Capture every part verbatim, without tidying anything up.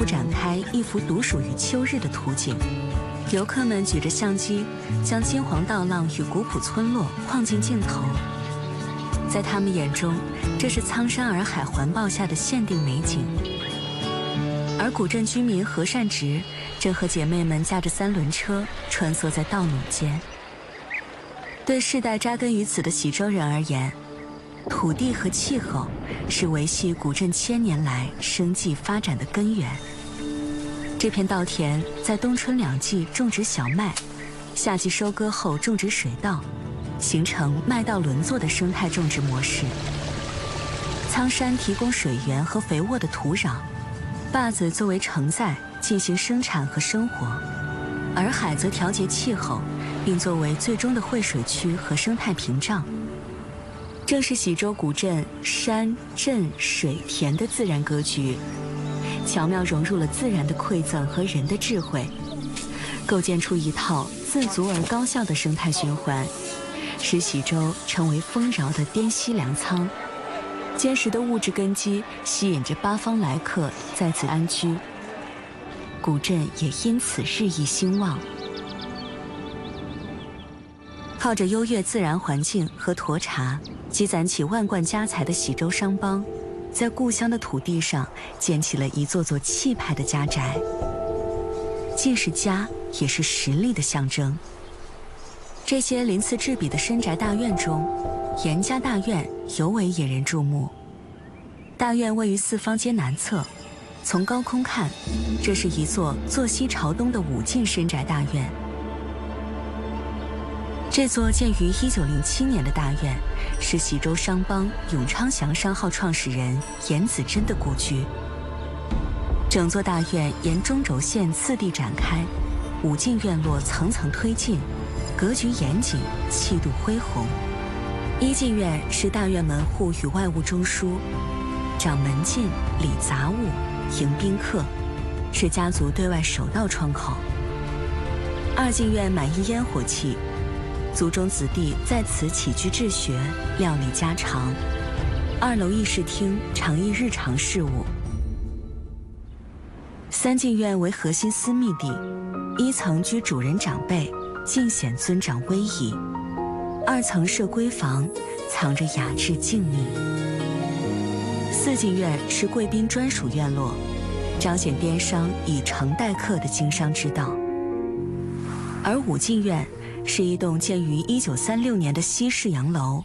乎展开一幅独属于秋日的图景。游客们举着相机，将金黄道浪与古朴村落框进镜头。在他们眼中，这是苍山洱海环抱下的限定美景。而古镇居民何善植正和姐妹们驾着三轮车穿梭在道路间。对世代扎根于此的喜洲人而言，土地和气候是维系古镇千年来生计发展的根源。这片稻田在冬春两季种植小麦，夏季收割后种植水稻，形成麦稻轮作的生态种植模式。苍山提供水源和肥沃的土壤，坝子作为承载进行生产和生活，洱海则调节气候，并作为最终的汇水区和生态屏障。正是喜洲古镇山镇水田的自然格局，巧妙融入了自然的馈赠和人的智慧，构建出一套自足而高效的生态循环，使喜洲成为丰饶的滇西粮仓。坚实的物质根基吸引着八方来客在此安居，古镇也因此日益兴旺。靠着优越自然环境和沱茶积攒起万贯家财的喜洲商帮，在故乡的土地上建起了一座座气派的家宅，既是家也是实力的象征。这些鳞次栉比的深宅大院中，严家大院尤为引人注目。大院位于四方街南侧，从高空看，这是一座坐西朝东的五进深宅大院。这座建于一九零七年的大院，是喜洲商帮永昌祥商号创始人严子珍的故居。整座大院沿中轴线次第展开，五进院落层层推进，格局严谨，气度恢宏。一进院是大院门户与外务中枢，掌门禁、理杂物、迎宾客，是家族对外首道窗口。二进院满溢烟火气，族中子弟在此起居治学，料理家常。二楼议事厅常议日常事务。三进院为核心私密地，一层居主人长辈，尽显尊长威仪；二层设闺房，藏着雅致静谧。四进院是贵宾专属院落，彰显滇商以诚待客的经商之道。而五进院是一栋建于一九三六年的西式洋楼，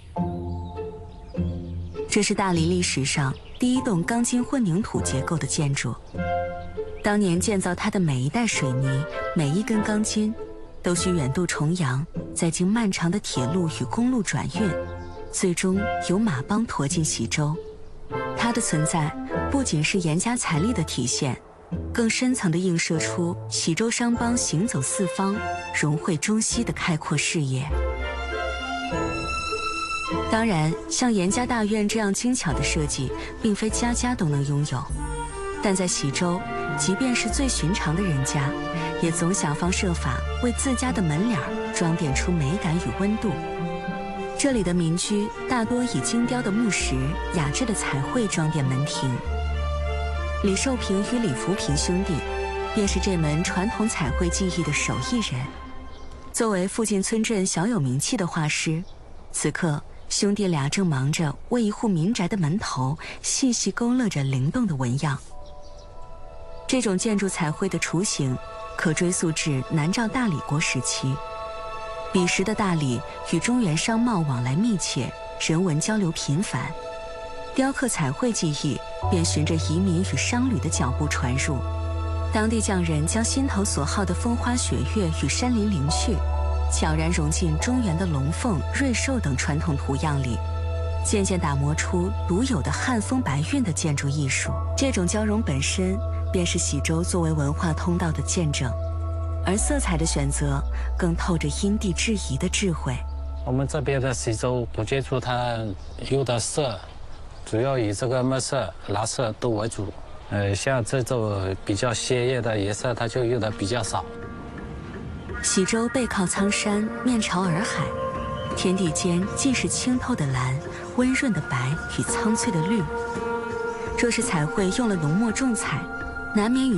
这是大理历史上第一栋钢筋混凝土结构的建筑。当年建造它的每一袋水泥、每一根钢筋，都需远渡重洋，再经漫长的铁路与公路转运，最终由马帮驮进喜洲。它的存在不仅是严家财力的体现，更深层地映射出喜洲商帮行走四方、融汇中西的开阔视野。当然，像严家大院这样精巧的设计，并非家家都能拥有，但在喜洲，即便是最寻常的人家，也总想方设法为自家的门脸装点出美感与温度。这里的民居大多以精雕的木石、雅致的彩绘装点门庭。李寿平与李福平兄弟，便是这门传统彩绘技艺的手艺人。作为附近村镇小有名气的画师，此刻兄弟俩正忙着为一户民宅的门头细细勾勒着灵动的纹样。这种建筑彩绘的雏形，可追溯至南诏大理国时期。彼时的大理与中原商贸往来密切，人文交流频繁，雕刻彩绘技艺便循着移民与商旅的脚步传入。当地匠人将心头所好的风花雪月与山林灵趣，悄然融进中原的龙凤、瑞兽等传统图样里，渐渐打磨出独有的汉风白韵的建筑艺术。这种交融本身，便是喜洲作为文化通道的见证。而色彩的选择更透着因地制宜的智慧。 我们这边的喜洲古建筑，它用的色主要以这个墨色、蓝色都为主。呃，像这种比较鲜艳的颜色，它就用的比较少。 喜洲背靠苍山，面朝洱海，天地间既是清透的蓝、温润的白与苍翠的绿。若是彩绘用了浓墨重彩，难免与